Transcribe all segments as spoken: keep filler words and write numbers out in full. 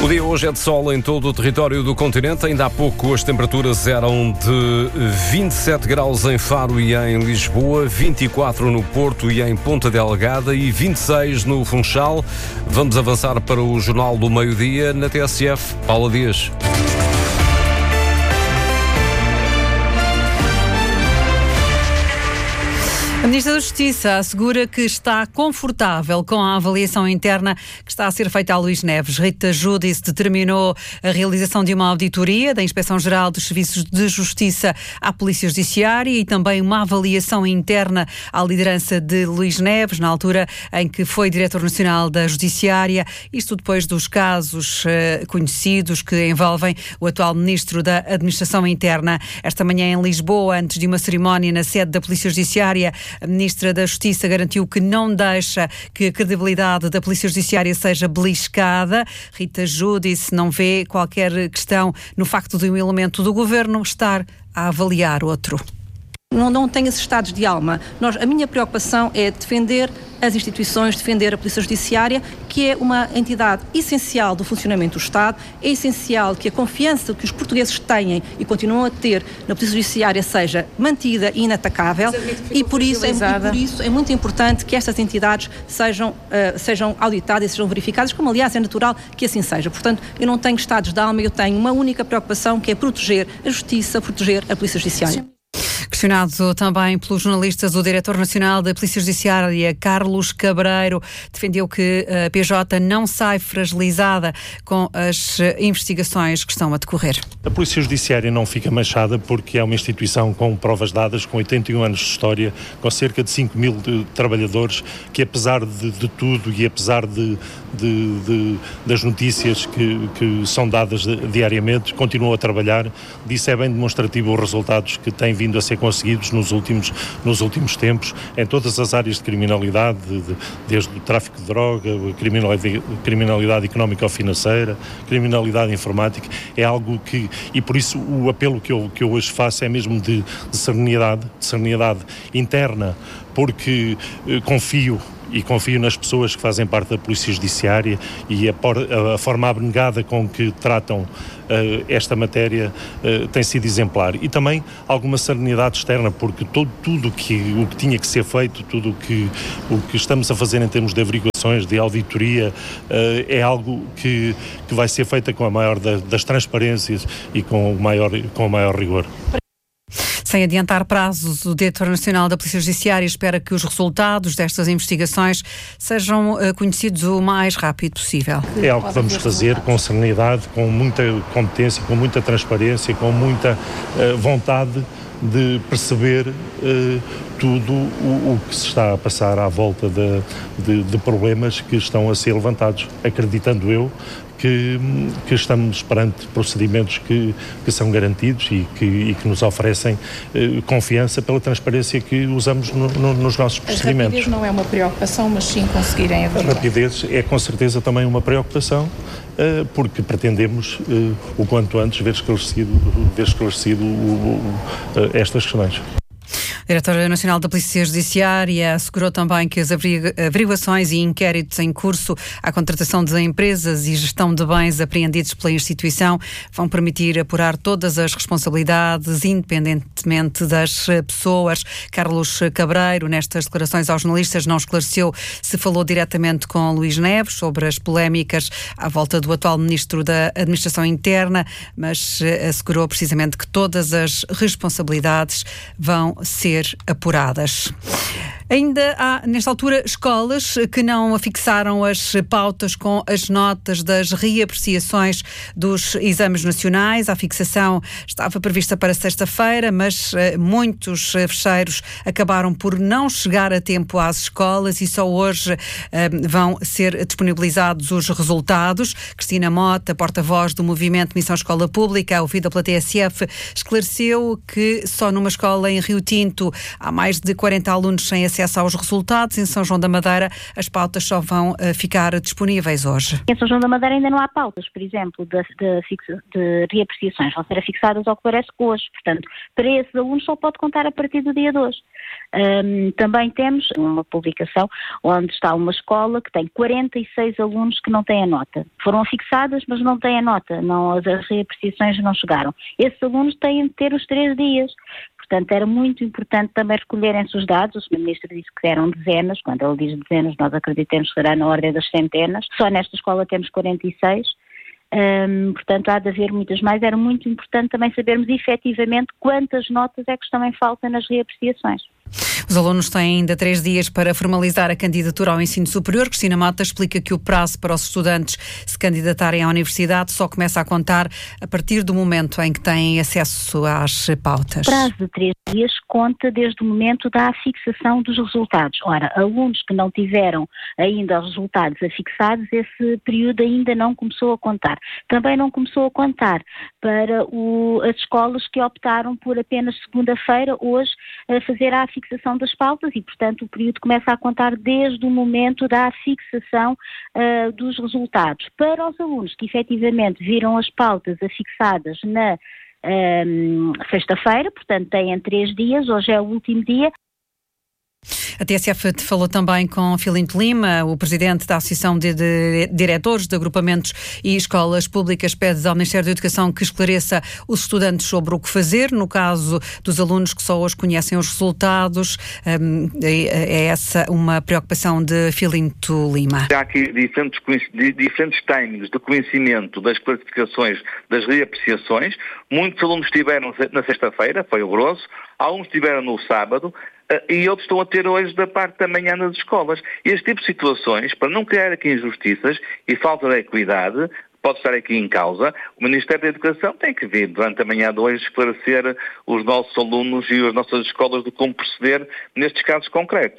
O dia hoje é de sol em todo o território do continente. Ainda há pouco as temperaturas eram de vinte e sete graus em Faro e em Lisboa, vinte e quatro no Porto e em Ponta Delgada e vinte e seis no Funchal. Vamos avançar para o Jornal do Meio-Dia na T S F. Paula Dias. A Ministra da Justiça assegura que está confortável com a avaliação interna que está a ser feita a Luís Neves. Rita Giudice determinou a realização de uma auditoria da Inspeção-Geral dos Serviços de Justiça à Polícia Judiciária e também uma avaliação interna à liderança de Luís Neves, na altura em que foi Diretor Nacional da Judiciária. Isto depois dos casos uh, conhecidos que envolvem o atual Ministro da Administração Interna. Esta manhã em Lisboa, antes de uma cerimónia na sede da Polícia Judiciária, a Ministra da Justiça garantiu que não deixa que a credibilidade da Polícia Judiciária seja beliscada. Rita Giudice não vê qualquer questão no facto de um elemento do Governo estar a avaliar outro. Não, não tenho esses estados de alma. Nós, a minha preocupação é defender as instituições, defender a Polícia Judiciária, que é uma entidade essencial do funcionamento do Estado. É essencial que a confiança que os portugueses têm e continuam a ter na Polícia Judiciária seja mantida e inatacável, e por, isso é, e por isso é muito importante que estas entidades sejam, uh, sejam auditadas e sejam verificadas, como aliás é natural que assim seja. Portanto, eu não tenho estados de alma, eu tenho uma única preocupação, que é proteger a Justiça, proteger a Polícia Judiciária. Sim. Questionado também pelos jornalistas, o Diretor Nacional da Polícia Judiciária, Carlos Cabreiro, defendeu que a P J não sai fragilizada com as investigações que estão a decorrer. A Polícia Judiciária não fica manchada porque é uma instituição com provas dadas, com oitenta e um anos de história, com cerca de cinco mil de trabalhadores, que apesar de, de tudo e apesar de, de, de, das notícias que, que são dadas diariamente, continuam a trabalhar. Disso é bem demonstrativo os resultados que têm vindo a ser conseguidos nos últimos, nos últimos tempos, em todas as áreas de criminalidade, de, de, desde o tráfico de droga, criminalidade, criminalidade económica ou financeira, criminalidade informática. É algo que, e por isso o apelo que eu, que eu hoje faço é mesmo de, de serenidade, de serenidade interna, porque eh, confio e confio nas pessoas que fazem parte da Polícia Judiciária e a, por, a, a forma abnegada com que tratam uh, esta matéria uh, tem sido exemplar. E também alguma serenidade externa, porque todo, tudo que, o que tinha que ser feito, tudo que, o que estamos a fazer em termos de averiguações, de auditoria, uh, é algo que, que vai ser feita com a maior da, das transparências e com o maior, com o maior rigor. Sem adiantar prazos, o Diretor Nacional da Polícia Judiciária espera que os resultados destas investigações sejam uh, conhecidos o mais rápido possível. É algo que vamos fazer com serenidade, com muita competência, com muita transparência, com muita uh, vontade de perceber uh, tudo o, o que se está a passar à volta de, de, de problemas que estão a ser levantados, acreditando eu Que, que estamos perante procedimentos que, que são garantidos e que, e que nos oferecem eh, confiança pela transparência que usamos no, no, nos nossos procedimentos. A rapidez não é uma preocupação, mas sim conseguirem averiguar. A rapidez é com certeza também uma preocupação, eh, porque pretendemos eh, o quanto antes ver esclarecido, ver esclarecido o, o, estas questões. A Diretora Nacional da Polícia Judiciária assegurou também que as averiguações e inquéritos em curso à contratação de empresas e gestão de bens apreendidos pela instituição vão permitir apurar todas as responsabilidades, independentemente das pessoas. Carlos Cabreiro, nestas declarações aos jornalistas, não esclareceu se falou diretamente com Luís Neves sobre as polémicas à volta do atual Ministro da Administração Interna, mas assegurou precisamente que todas as responsabilidades vão ser apuradas. Ainda há, nesta altura, escolas que não afixaram as pautas com as notas das reapreciações dos exames nacionais. A fixação estava prevista para sexta-feira, mas uh, muitos uh, fecheiros acabaram por não chegar a tempo às escolas e só hoje uh, vão ser disponibilizados os resultados. Cristina Mota, porta-voz do movimento Missão Escola Pública, ouvida pela T S F, esclareceu que só numa escola em Rio Tinto há mais de quarenta alunos sem acesso acesso aos resultados. Em São João da Madeira, as pautas só vão uh, ficar disponíveis hoje. Em São João da Madeira ainda não há pautas, por exemplo, de, de, fixa, de reapreciações. Vão ser afixadas ao que parece hoje. Portanto, para esses alunos só pode contar a partir do dia de hoje. Um, também temos uma publicação onde está uma escola que tem quarenta e seis alunos que não têm a nota. Foram afixadas, mas não têm a nota. Não, as reapreciações não chegaram. Esses alunos têm de ter os três dias. Portanto, era muito importante também recolherem-se os dados. O senhor Ministro disse que eram dezenas. Quando ele diz dezenas, nós acreditamos que será na ordem das centenas. Só nesta escola temos quarenta e seis. Um, portanto, há de haver muitas mais. Era muito importante também sabermos efetivamente quantas notas é que estão em falta nas reapreciações. Os alunos têm ainda três dias para formalizar a candidatura ao ensino superior. Cristina Mota explica que o prazo para os estudantes se candidatarem à universidade só começa a contar a partir do momento em que têm acesso às pautas. O prazo de três dias conta desde o momento da afixação dos resultados. Ora, alunos que não tiveram ainda os resultados afixados, esse período ainda não começou a contar. Também não começou a contar para o, as escolas que optaram por apenas segunda-feira, hoje, a fazer a fixação das pautas e, portanto, o período começa a contar desde o momento da fixação uh, dos resultados. Para os alunos que efetivamente viram as pautas afixadas na um, sexta-feira, portanto, têm três dias, hoje é o último dia. A T S F falou também com Filinto Lima, o presidente da Associação de, de Diretores de Agrupamentos e Escolas Públicas, pede ao Ministério da Educação que esclareça os estudantes sobre o que fazer, no caso dos alunos que só hoje conhecem os resultados. Um, é essa uma preocupação de Filinto Lima. Há aqui diferentes, diferentes timings de conhecimento das classificações, das reapreciações. Muitos alunos estiveram na sexta-feira, foi horroroso. Alguns estiveram no sábado. Uh, e outros estão a ter hoje da parte da manhã nas escolas. Este tipo de situações, para não criar aqui injustiças e falta de equidade, pode estar aqui em causa, o Ministério da Educação tem que vir durante a manhã de hoje esclarecer os nossos alunos e as nossas escolas de como proceder nestes casos concretos.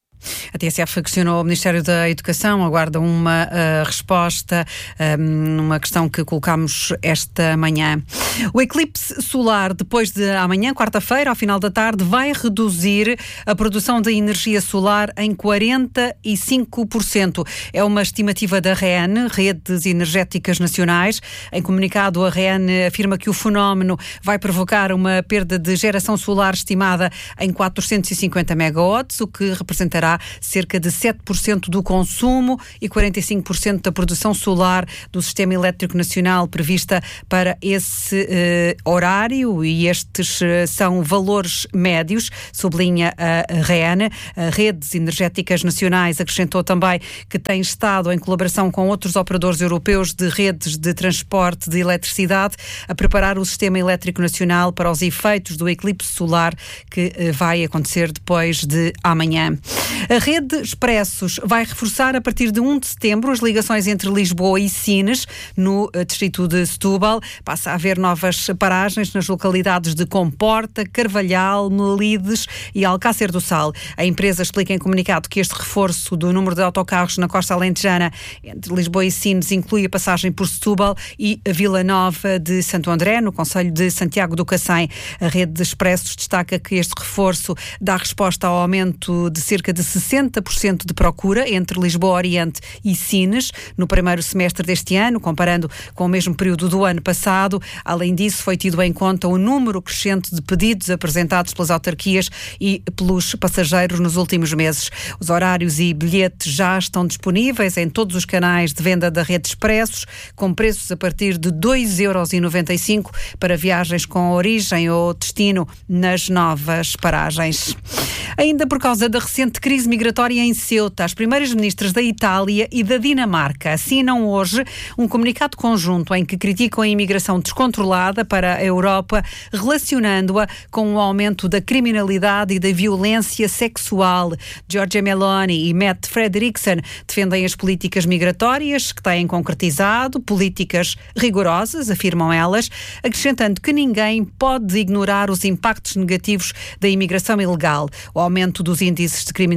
A T S F questionou o Ministério da Educação, aguarda uma uh, resposta um, numa questão que colocámos esta manhã. O eclipse solar, depois de amanhã, quarta-feira, ao final da tarde, vai reduzir a produção de energia solar em quarenta e cinco por cento. É uma estimativa da REN, Redes Energéticas Nacionais. Em comunicado, a REN afirma que o fenómeno vai provocar uma perda de geração solar estimada em quatrocentos e cinquenta megawatts, o que representará cerca de sete por cento do consumo e quarenta e cinco por cento da produção solar do Sistema Elétrico Nacional prevista para esse eh, horário, e estes eh, são valores médios, sublinha a REN. A Redes Energéticas Nacionais acrescentou também que tem estado em colaboração com outros operadores europeus de redes de transporte de eletricidade a preparar o Sistema Elétrico Nacional para os efeitos do eclipse solar que eh, vai acontecer depois de amanhã. A Rede Expressos vai reforçar a partir de um de setembro as ligações entre Lisboa e Sines, no distrito de Setúbal. Passa a haver novas paragens nas localidades de Comporta, Carvalhal, Melides e Alcácer do Sal. A empresa explica em comunicado que este reforço do número de autocarros na costa alentejana entre Lisboa e Sines inclui a passagem por Setúbal e a Vila Nova de Santo André, no concelho de Santiago do Cacém. A Rede de Expressos destaca que este reforço dá resposta ao aumento de cerca de sessenta por cento de procura entre Lisboa Oriente e Sines no primeiro semestre deste ano, comparando com o mesmo período do ano passado. Além disso, foi tido em conta o número crescente de pedidos apresentados pelas autarquias e pelos passageiros nos últimos meses. Os horários e bilhetes já estão disponíveis em todos os canais de venda da Rede Expressos, com preços a partir de dois euros e noventa e cinco para viagens com origem ou destino nas novas paragens. Ainda por causa da recente crise migratória em Ceuta, as primeiras ministras da Itália e da Dinamarca assinam hoje um comunicado conjunto em que criticam a imigração descontrolada para a Europa, relacionando-a com o aumento da criminalidade e da violência sexual. Giorgia Meloni e Mette Frederiksen defendem as políticas migratórias que têm concretizado, políticas rigorosas, afirmam elas, acrescentando que ninguém pode ignorar os impactos negativos da imigração ilegal. O aumento dos índices de criminalidade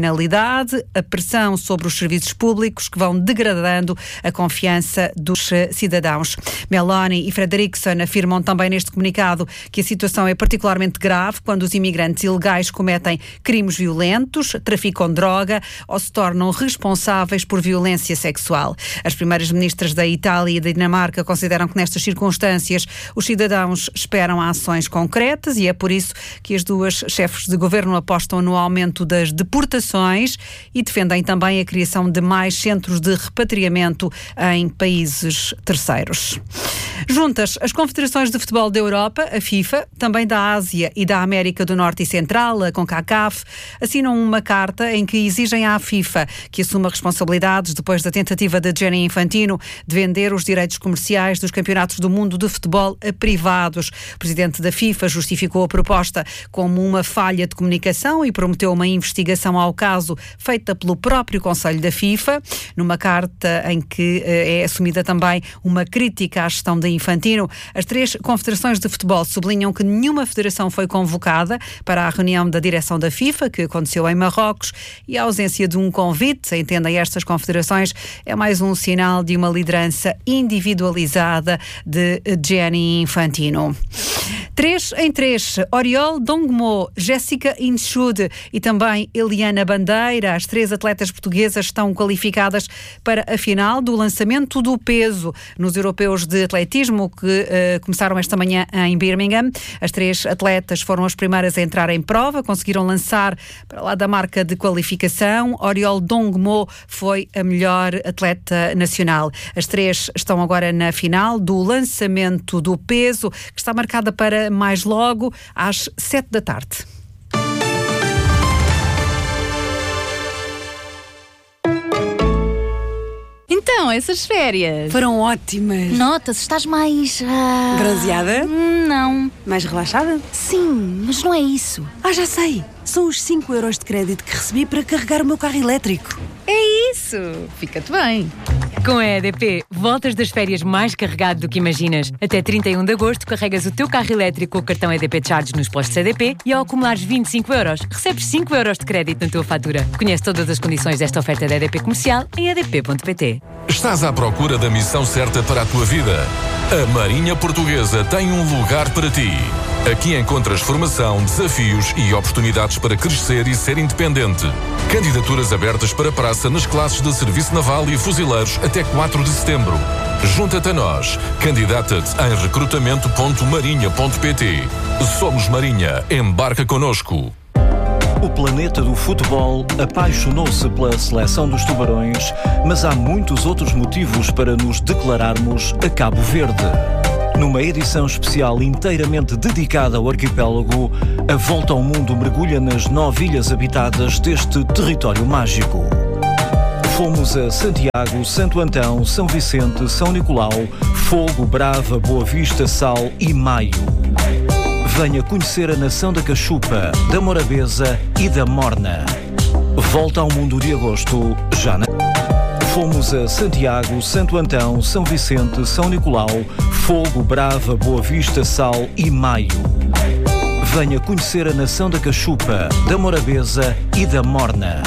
criminalidade, a pressão sobre os serviços públicos que vão degradando a confiança dos cidadãos. Meloni e Frederiksen afirmam também neste comunicado que a situação é particularmente grave quando os imigrantes ilegais cometem crimes violentos, traficam droga ou se tornam responsáveis por violência sexual. As primeiras ministras da Itália e da Dinamarca consideram que nestas circunstâncias os cidadãos esperam ações concretas e é por isso que as duas chefes de governo apostam no aumento das deportações e defendem também a criação de mais centros de repatriamento em países terceiros. Juntas, as confederações de futebol da Europa, a FIFA, também da Ásia e da América do Norte e Central, a CONCACAF, assinam uma carta em que exigem à FIFA que assuma responsabilidades depois da tentativa de Gianni Infantino de vender os direitos comerciais dos campeonatos do mundo de futebol a privados. O presidente da FIFA justificou a proposta como uma falha de comunicação e prometeu uma investigação ao caso feita pelo próprio Conselho da FIFA, numa carta em que eh, é assumida também uma crítica à gestão de Infantino. As três confederações de futebol sublinham que nenhuma federação foi convocada para a reunião da direção da FIFA, que aconteceu em Marrocos, e a ausência de um convite, entendem estas confederações, é mais um sinal de uma liderança individualizada de Gianni Infantino. Três em três, Oriol Dongmo, Jéssica Inchud e também Eliana Bandeira, as três atletas portuguesas estão qualificadas para a final do lançamento do peso nos europeus de atletismo que uh, começaram esta manhã em Birmingham. As três atletas foram as primeiras a entrar em prova, conseguiram lançar para lá da marca de qualificação. Oriol Dongmo foi a melhor atleta nacional. As três estão agora na final do lançamento do peso, que está marcada para mais logo às sete da tarde. Então, essas férias foram ótimas. Nota-se, estás mais... Uh... bronzeada? Não. Mais relaxada? Sim, mas não é isso. Ah, já sei. São os cinco euros de crédito que recebi para carregar o meu carro elétrico. É isso. Fica-te bem. Com a E D P, voltas das férias mais carregado do que imaginas. Até trinta e um de agosto, carregas o teu carro elétrico com o cartão E D P Charge nos postos E D P e ao acumulares vinte e cinco euros, recebes cinco euros de crédito na tua fatura. Conhece todas as condições desta oferta da E D P Comercial em e d p ponto p t. Estás à procura da missão certa para a tua vida? A Marinha Portuguesa tem um lugar para ti. Aqui encontras formação, desafios e oportunidades para crescer e ser independente. Candidaturas abertas para praça nas classes de Serviço Naval e Fuzileiros até quatro de setembro. Junta-te a nós. Candidata-te em recrutamento ponto marinha ponto p t. Somos Marinha. Embarca connosco. O planeta do futebol apaixonou-se pela seleção dos Tubarões, mas há muitos outros motivos para nos declararmos a Cabo Verde. Numa edição especial inteiramente dedicada ao arquipélago, a Volta ao Mundo mergulha nas nove ilhas habitadas deste território mágico. Fomos a Santiago, Santo Antão, São Vicente, São Nicolau, Fogo, Brava, Boa Vista, Sal e Maio. Venha conhecer a nação da Cachupa, da Morabeza e da Morna. Volta ao Mundo de agosto, já na... Fomos a Santiago, Santo Antão, São Vicente, São Nicolau, Fogo, Brava, Boa Vista, Sal e Maio. Venha conhecer a nação da Cachupa, da Morabeza e da Morna.